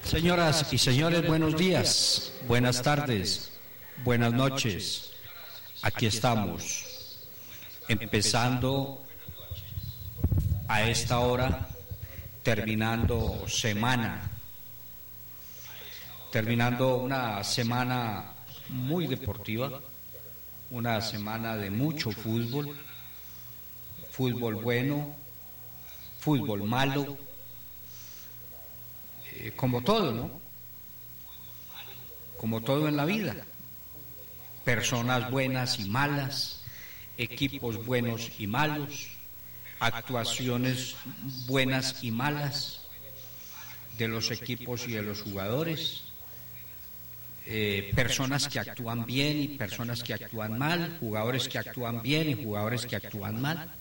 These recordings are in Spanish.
Señoras y señores, buenos días, buenas tardes, buenas noches. Aquí estamos, empezando a esta hora, terminando una semana muy deportiva, una semana de mucho fútbol, fútbol bueno, fútbol malo, como todo, ¿no? Como todo en la vida. Personas buenas y malas, equipos buenos y malos, actuaciones buenas y malas de los equipos y de los jugadores, personas que actúan bien y personas que actúan mal, jugadores que actúan bien y jugadores que actúan mal,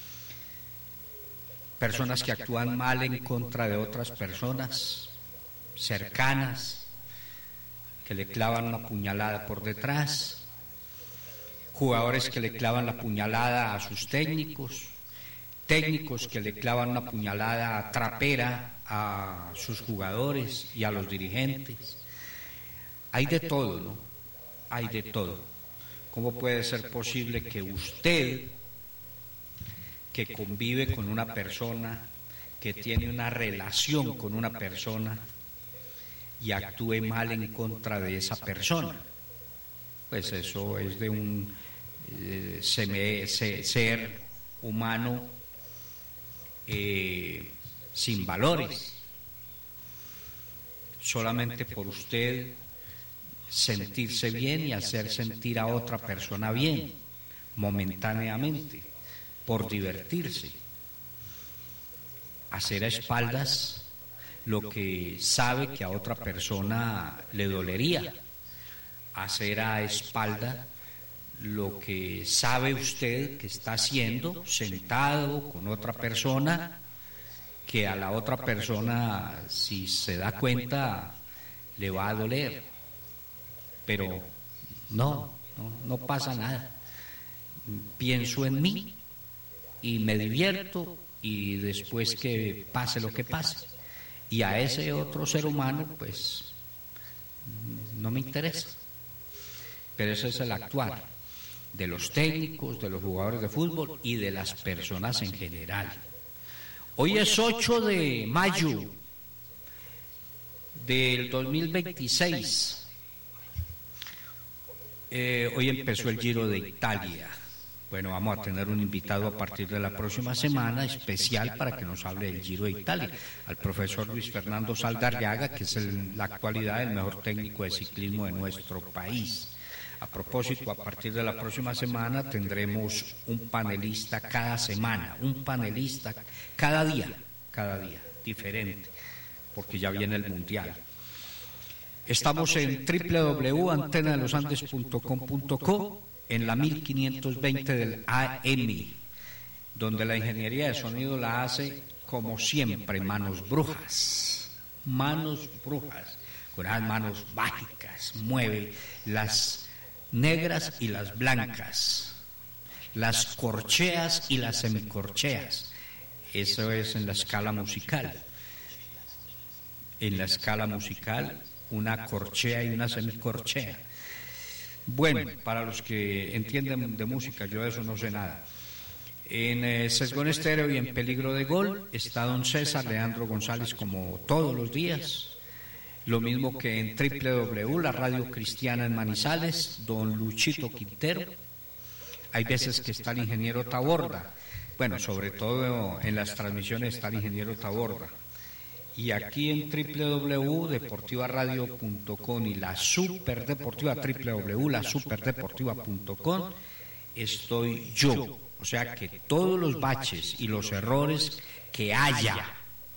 personas que actúan mal en contra de otras personas cercanas, que le clavan una puñalada por detrás, jugadores que le clavan la puñalada a sus técnicos, técnicos que le clavan una puñalada trapera a sus jugadores y a los dirigentes. Hay de todo, ¿no? Hay de todo. ¿Cómo puede ser posible que usted, que convive con una persona, que tiene una relación con una persona, y actúe mal en contra de esa persona? Pues eso es de un ser humano sin valores. Solamente por usted sentirse bien y hacer sentir a otra persona bien, momentáneamente, por divertirse. Hacer a espaldas lo que sabe que a otra persona le dolería. Hacer a espalda lo que sabe usted que está haciendo sentado con otra persona, que a la otra persona, si se da cuenta, le va a doler. Pero no pasa nada. Pienso en mí y me divierto, y después que pase lo que pase. Y a ese otro ser humano, pues, no me interesa. Pero ese es el actuar de los técnicos, de los jugadores de fútbol y de las personas en general. Hoy es 8 de mayo del 2026. Hoy empezó el Giro de Italia. Bueno, vamos a tener un invitado a partir de la próxima semana especial para que nos hable del Giro de Italia, al profesor Luis Fernando Saldarriaga, que es en la actualidad el mejor técnico de ciclismo de nuestro país. A propósito, a partir de la próxima semana tendremos un panelista cada semana, un panelista cada día, diferente, porque ya viene el Mundial. Estamos en www.antenadelosandes.com.co, en la 1520 del AM, donde la ingeniería de sonido la hace, como siempre, manos brujas, con las manos mágicas, mueve las negras y las blancas, las corcheas y las semicorcheas. Eso es en la escala musical. En la escala musical, una corchea y una semicorchea. Bueno, para los que entienden de música, yo de eso no sé nada. En Sesgón Estéreo y en Peligro de Gol está don César Leandro González, como todos los días. Lo mismo que en www, la radio cristiana en Manizales, don Luchito Quintero. Hay veces que está el ingeniero Taborda. Bueno, sobre todo en las transmisiones está el ingeniero Taborda. Y aquí en www.deportivaradio.com y la superdeportiva, www.lasuperdeportiva.com, estoy yo. O sea que todos los baches y los errores que haya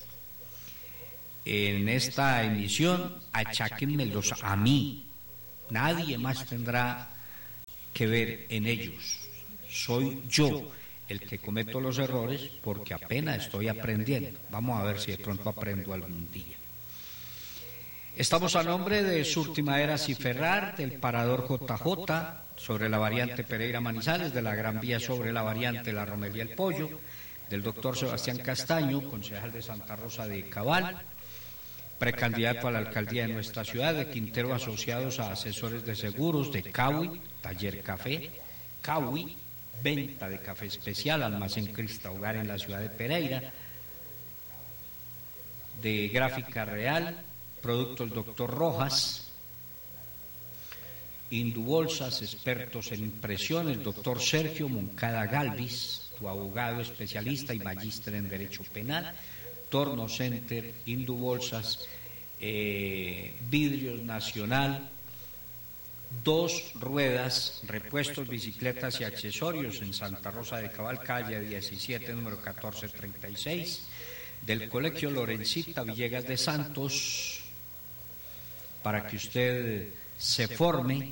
en esta emisión, acháquenmelos a mí. Nadie más tendrá que ver en ellos. Soy yo el que cometo los errores, porque apenas estoy aprendiendo. Vamos a ver si de pronto aprendo algún día. Estamos a nombre de Surtimaderas y Ferrar, del Parador JJ, sobre la variante Pereira Manizales, de la Gran Vía sobre la variante La Romería El Pollo, del doctor Sebastián Castaño, concejal de Santa Rosa de Cabal, precandidato a la alcaldía de nuestra ciudad, de Quintero Asociados a Asesores de Seguros, de Cawi, Taller Café, Cawi, venta de café especial, almacén Crista Hogar en la ciudad de Pereira, de Gráfica Real, Productos Doctor Rojas, Indubolsas, expertos en impresión, el doctor Sergio Moncada Galvis, tu abogado especialista y magíster en Derecho Penal, Torno Center, Indubolsas, Vidrios Nacional, Dos Ruedas, repuestos, bicicletas y accesorios en Santa Rosa de Cabal, calle 17, número 1436, del Colegio Lorencita Villegas de Santos, para que usted se forme,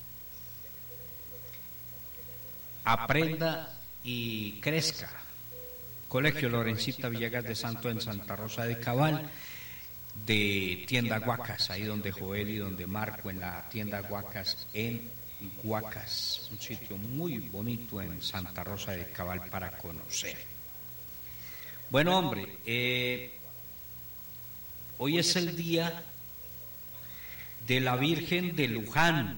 aprenda y crezca. Colegio Lorencita Villegas de Santos en Santa Rosa de Cabal, de Tienda Guacas, ahí donde Joel y donde Marco, en la Tienda Guacas, en Guacas, un sitio muy bonito en Santa Rosa de Cabal para conocer. Bueno, hombre, hoy es el día de la Virgen de Luján.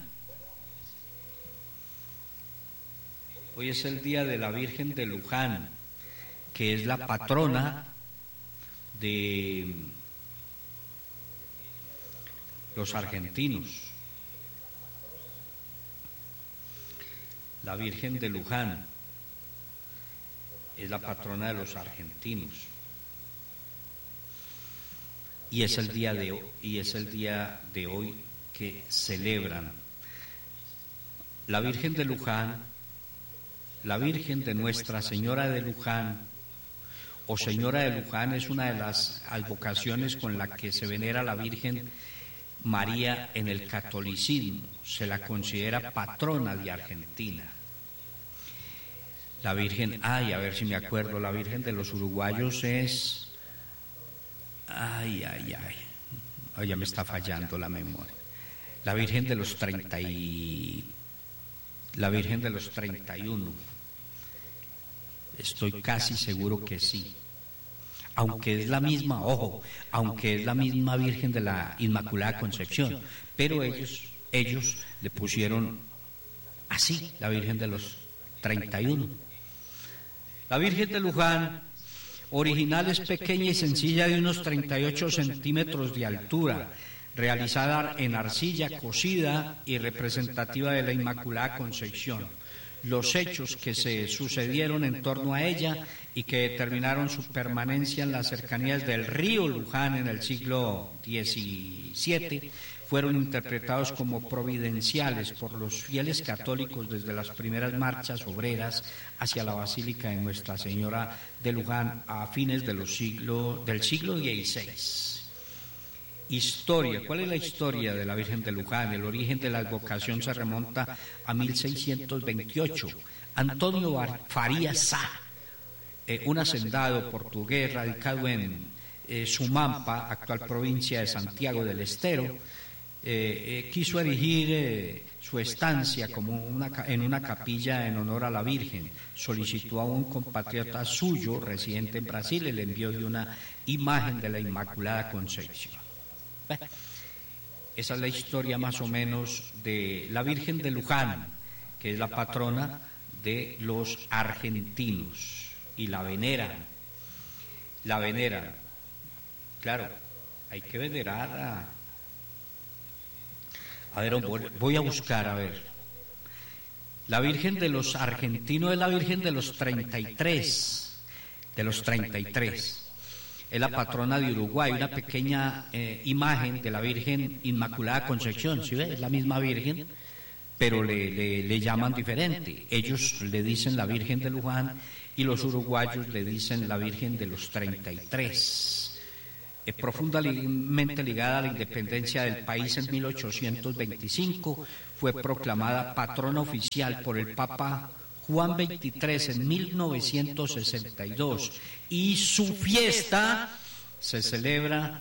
Hoy es el día de la Virgen de Luján, que es la patrona de los argentinos. La Virgen de Luján es la patrona de los argentinos. Y es el día de hoy que celebran la Virgen de Luján, la Virgen de Nuestra Señora de Luján o Señora de Luján es una de las advocaciones con la que se venera a la Virgen María en el catolicismo. Se la considera patrona de Argentina. La Virgen, a ver si me acuerdo, la Virgen de los uruguayos es... ya me está fallando la memoria. La Virgen de los 31. Estoy casi seguro que sí. Aunque es la misma, aunque es la misma Virgen de la Inmaculada Concepción, pero ellos le pusieron así, la Virgen de los 31. La Virgen de Luján, original, es pequeña y sencilla, de unos 38 centímetros de altura, realizada en arcilla cocida y representativa de la Inmaculada Concepción. Los hechos que se sucedieron en torno a ella y que determinaron su permanencia en las cercanías del río Luján en el siglo XVII fueron interpretados como providenciales por los fieles católicos desde las primeras marchas obreras hacia la Basílica de Nuestra Señora de Luján a fines del siglo XVI. Historia. ¿Cuál es la historia de la Virgen de Luján? El origen de la advocación se remonta a 1628. Antonio Farías Sá, un hacendado portugués radicado en Sumampa, actual provincia de Santiago del Estero, quiso erigir su estancia en una capilla en honor a la Virgen. Solicitó a un compatriota suyo residente en Brasil el envío de una imagen de la Inmaculada Concepción. Esa es la historia más o menos de la Virgen de Luján, que es la patrona de los argentinos, y la veneran. Claro, hay que venerar a ver, voy a buscar, a ver. La Virgen de los argentinos es la Virgen de los 33. Es la patrona de Uruguay, una pequeña imagen de la Virgen Inmaculada Concepción, ¿sí ve? Es la misma Virgen, pero le llaman diferente. Ellos le dicen la Virgen de Luján y los uruguayos le dicen la Virgen de los 33. Profundamente ligada a la independencia del país en 1825, fue proclamada patrona oficial por el Papa Juan XXIII en 1962 y su fiesta se celebra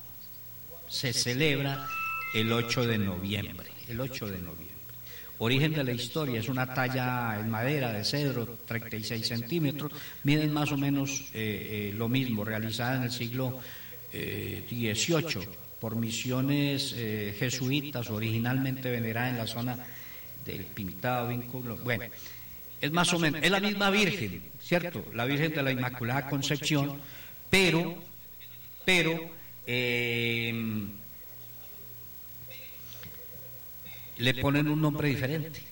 el 8 de noviembre. Origen de la historia: es una talla en madera de cedro, 36 centímetros, miden más o menos lo mismo, realizada en el siglo 18 por misiones jesuitas, originalmente venerada en la zona del Pintado, Vínculo. Bueno, es más o menos, es la misma Virgen, ¿cierto? La Virgen de la Inmaculada Concepción, pero le ponen un nombre diferente.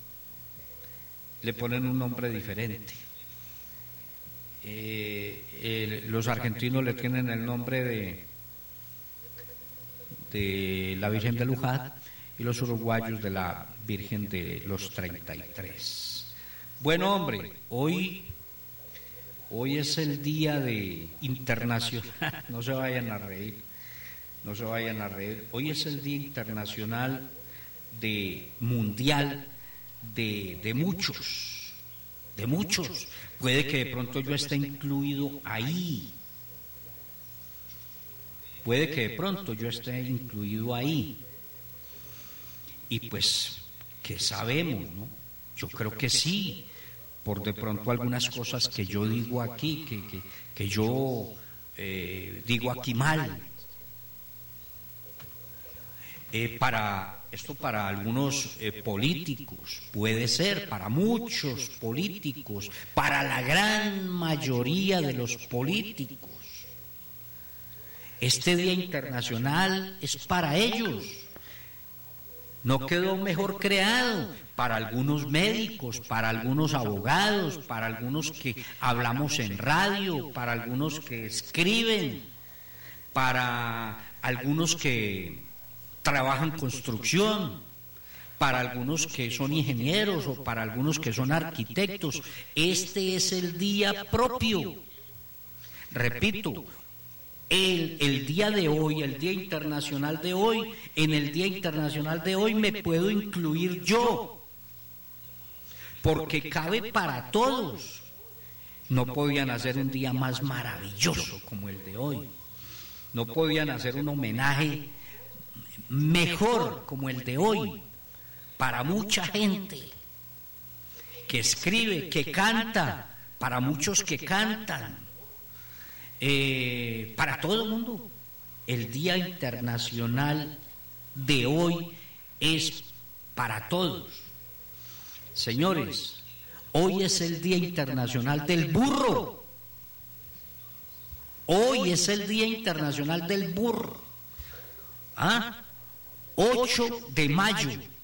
Los argentinos le tienen el nombre de la Virgen de Luján y los uruguayos de la Virgen de los 33. Bueno, hombre, hoy es el día de internacional, no se vayan a reír, hoy es el día internacional mundial de muchos, puede que de pronto yo esté incluido ahí, y pues, ¿qué sabemos, no? Yo creo que sí, por de pronto algunas cosas que yo digo aquí, que yo digo aquí mal. Para algunos políticos, puede ser, para muchos políticos, para la gran mayoría de los políticos. Este Día Internacional es para ellos. No quedó mejor creado para algunos médicos, para algunos abogados, para algunos que hablamos en radio, para algunos que escriben, para algunos que trabajan construcción, para algunos que son ingenieros o para algunos que son arquitectos. Este es el día propio. Repito, el día de hoy, el Día Internacional de hoy, en el Día Internacional de hoy me puedo incluir yo, porque cabe para todos. No podían hacer un día más maravilloso como el de hoy, no podían hacer un homenaje mejor como el de hoy, para mucha gente que escribe, que canta, para muchos que cantan, para todo el mundo. El Día Internacional de hoy es para todos. Señores, hoy es el Día Internacional del Burro. Hoy es el Día Internacional del Burro. 8 de mayo.